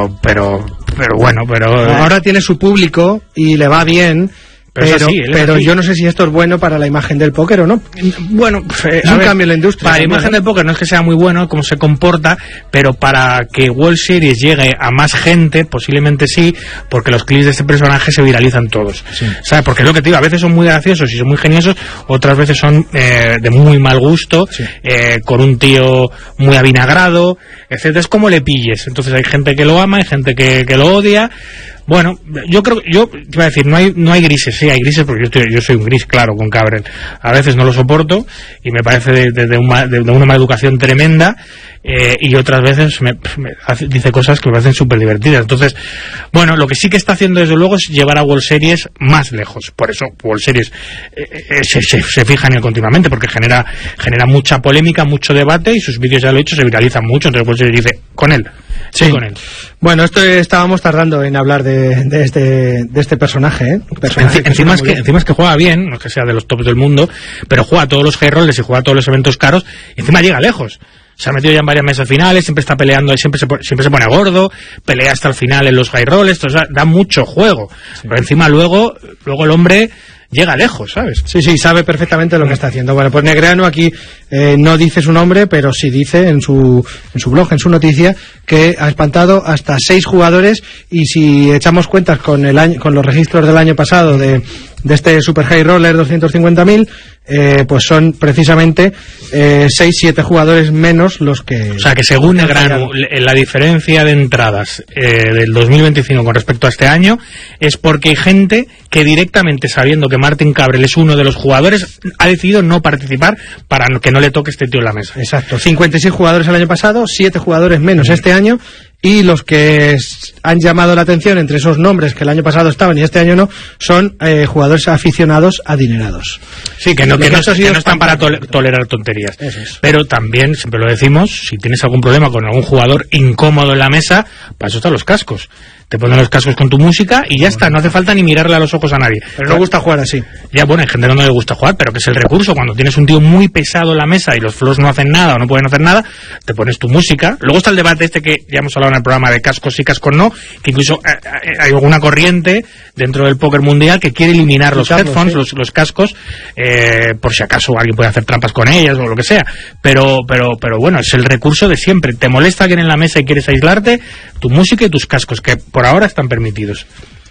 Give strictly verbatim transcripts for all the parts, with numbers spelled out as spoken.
pero, pero, pero bueno, pero... Ahora tiene su público y le va bien... Pero, pero, así, pero yo no sé si esto es bueno para la imagen del póker o no. Bueno, eh, es un ver, cambio en la industria. Para la imagen del póker no es que sea muy bueno cómo se comporta, pero para que World Series llegue a más gente, posiblemente sí, porque los clips de este personaje se viralizan todos. Sí. ¿Sabes? Porque es lo que te digo, a veces son muy graciosos y son muy geniosos, otras veces son eh, de muy mal gusto, sí. eh, con un tío muy avinagrado, etcétera. Es como le pilles. Entonces hay gente que lo ama, hay gente que, que lo odia. Bueno, yo creo, yo te iba a decir, no hay no hay grises, sí hay grises porque yo estoy, yo soy un gris claro con Cabrel. A veces no lo soporto y me parece de, de, de, una, de, de una maleducación tremenda, eh, y otras veces me, me hace, dice cosas que me parecen súper divertidas. Entonces, bueno, lo que sí que está haciendo desde luego es llevar a World Series más lejos. Por eso World Series eh, eh, se, se, se fija en él continuamente, porque genera genera mucha polémica, mucho debate, y sus vídeos, ya lo he dicho, se viralizan mucho. Entonces World Series dice, con él, sí, sí con él. Bueno, esto estábamos tardando en hablar de, de este de este personaje, ¿eh? personaje Enci, encima, es que, encima es que juega bien, no es que sea de los tops del mundo, pero juega a todos los high rollers y juega a todos los eventos caros, y encima llega lejos. Se ha metido ya en varias mesas finales, siempre está peleando, siempre se, siempre se pone gordo, pelea hasta el final en los high rollers, o sea, da mucho juego. Sí. Pero encima luego, luego el hombre llega lejos, ¿sabes? Sí, sí, sabe perfectamente lo que está haciendo. Bueno, pues Negreanu aquí eh, no dice su nombre, pero sí dice en su en su blog, en su noticia, que ha espantado hasta seis jugadores, y si echamos cuentas con el año, con los registros del año pasado de, de este Super High Roller doscientos cincuenta mil, eh, pues son precisamente eh, seis siete jugadores menos los que... O sea, que según Negreanu, la diferencia de entradas eh, del dos mil veinticinco con respecto a este año es porque hay gente que directamente, sabiendo que Martin Cabrel es uno de los jugadores, ha decidido no participar para que no le toque este tío en la mesa. Exacto, cincuenta y seis jugadores el año pasado, siete jugadores menos mm. este año, y los que han llamado la atención entre esos nombres que el año pasado estaban y este año no, son eh, jugadores aficionados adinerados. Sí, que no, que no, que no están para tol tolerar tonterías. Eso es. Pero también, siempre lo decimos, si tienes algún problema con algún jugador incómodo en la mesa, para eso están los cascos. Te ponen los cascos con tu música y ya está, no hace falta ni mirarle a los ojos a nadie. Pero no gusta jugar así. Ya, bueno, hay gente que no le gusta jugar, pero que es el recurso. Cuando tienes un tío muy pesado en la mesa y los flows no hacen nada o no pueden hacer nada, te pones tu música. Luego está el debate este que ya hemos hablado en el programa de cascos sí, cascos no, que incluso eh, hay alguna corriente dentro del póker mundial que quiere eliminar los headphones, sí. los, los cascos, eh, por si acaso alguien puede hacer trampas con ellas o lo que sea. Pero, pero, pero bueno, es el recurso de siempre. Te molesta alguien en la mesa y quieres aislarte, tu música y tus cascos, que por ahora están permitidos.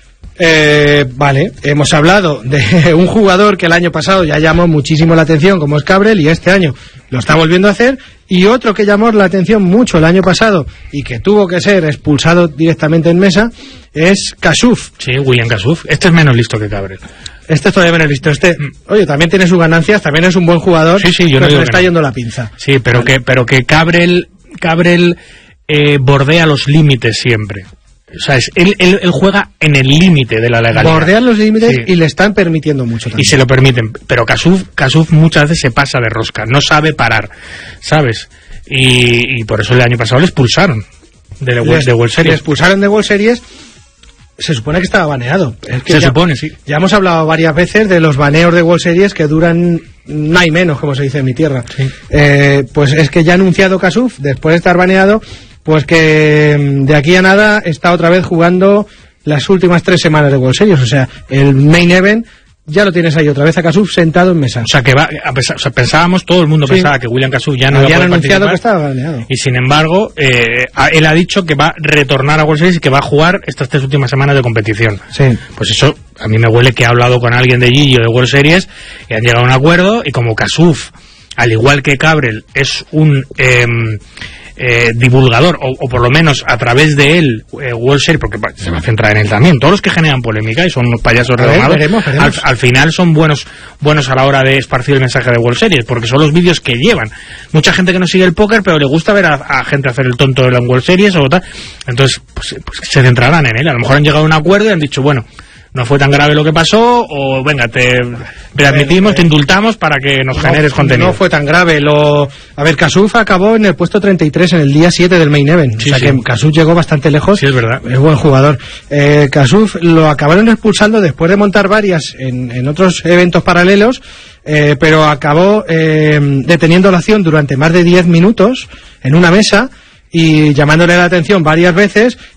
Eh, vale, hemos hablado de un jugador que el año pasado ya llamó muchísimo la atención, como es Cabrel, y este año lo está volviendo a hacer, y otro que llamó la atención mucho el año pasado y que tuvo que ser expulsado directamente en mesa es Kasuf. Sí, William Kasuf. Este es menos listo que Cabrel. Este es todavía menos listo. Este, oye, también tiene sus ganancias, también es un buen jugador. Sí, sí, yo pero no le está no. yendo la pinza. Sí, pero vale. que pero que Cabrel Cabrel eh, bordea los límites siempre. O sea, es, él, él, él juega en el límite de la legalidad. Bordean los límites, sí. Y le están permitiendo mucho también. Y se lo permiten. Pero Kasuf, Kasuf muchas veces se pasa de rosca. No sabe parar, ¿sabes? Y, y por eso el año pasado le expulsaron de, de, les, de World Series. Le expulsaron de World Series. Se supone que estaba baneado. Es que se ya, supone, sí. Ya hemos hablado varias veces de los baneos de World Series que duran no hay menos, como se dice en mi tierra. Sí. Eh, pues es que ya ha anunciado Kasuf, después de estar baneado, pues que de aquí a nada está otra vez jugando las últimas tres semanas de World Series. O sea, el main event ya lo tienes ahí otra vez a Kasuf sentado en mesa. O sea, que va, a pesar, o sea, pensábamos, todo el mundo sí. pensaba que William Kasuf ya no había iba a anunciado que estaba baneado. Y sin embargo, eh, él ha dicho que va a retornar a World Series y que va a jugar estas tres últimas semanas de competición. Sí. Pues eso, a mí me huele que ha hablado con alguien de Gigi o de World Series y han llegado a un acuerdo, y como Kasuf, al igual que Cabrel, es un... Eh, Eh, divulgador, o, o por lo menos a través de él, eh, World Series, porque se va a centrar en él también, todos los que generan polémica y son unos payasos redomados, al, al final son buenos buenos a la hora de esparcir el mensaje de World Series, porque son los vídeos que llevan. Mucha gente que no sigue el póker, pero le gusta ver a, a gente hacer el tonto de la World Series o tal, entonces pues, pues se centrarán en él. A lo mejor han llegado a un acuerdo y han dicho, bueno, no fue tan grave lo que pasó, o venga, te readmitimos, te indultamos para que nos no, generes contenido. No fue tan grave. Lo... A ver, Kasuf acabó en el puesto treinta y tres en el día siete del main event. Sí, o sea sí. que Kasuf llegó bastante lejos. Sí, es verdad. Es buen jugador. Eh, Kasuf lo acabaron expulsando después de montar varias en, en otros eventos paralelos, eh, pero acabó eh, deteniendo la acción durante más de diez minutos en una mesa y llamándole la atención varias veces,